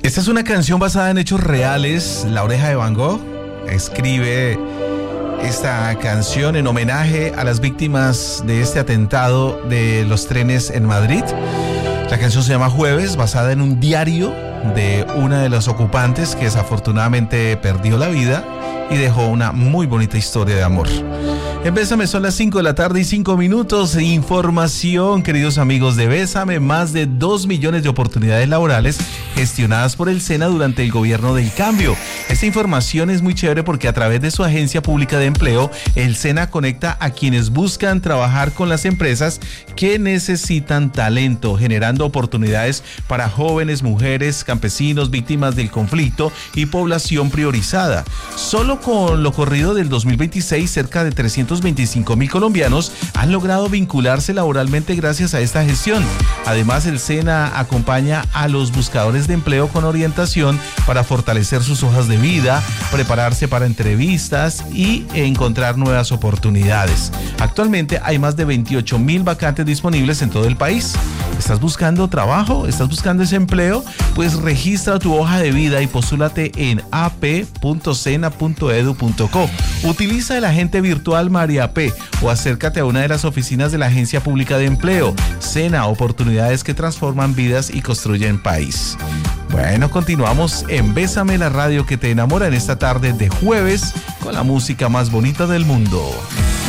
Esta es una canción basada en hechos reales. La Oreja de Van Gogh escribe esta canción en homenaje a las víctimas de este atentado de los trenes en Madrid. La canción se llama Jueves, basada en un diario de una de las ocupantes que desafortunadamente perdió la vida y dejó una muy bonita historia de amor. En Bésame son las 5 de la tarde y 5 minutos. Información, queridos amigos de Bésame, más de 2 millones de oportunidades laborales gestionadas por el SENA durante el gobierno del cambio. Esta información es muy chévere porque a través de su agencia pública de empleo, el SENA conecta a quienes buscan trabajar con las empresas que necesitan talento, generando oportunidades para jóvenes, mujeres, campesinos, víctimas del conflicto y población priorizada. Solo con lo corrido del 2026, cerca de 325,000 colombianos han logrado vincularse laboralmente gracias a esta gestión. Además, el SENA acompaña a los buscadores de empleo con orientación para fortalecer sus hojas de vida, prepararse para entrevistas y encontrar nuevas oportunidades. Actualmente hay más de 28,000 vacantes disponibles en todo el país. ¿Estás buscando trabajo? ¿Estás buscando ese empleo? Pues registra tu hoja de vida y postúlate en ap.sena.edu.co. Utiliza el agente virtual María P o acércate a una de las oficinas de la Agencia Pública de Empleo. SENA, oportunidades que transforman vidas y construyen país. Bueno, continuamos en Bésame, la radio que te enamora en esta tarde de jueves con la música más bonita del mundo.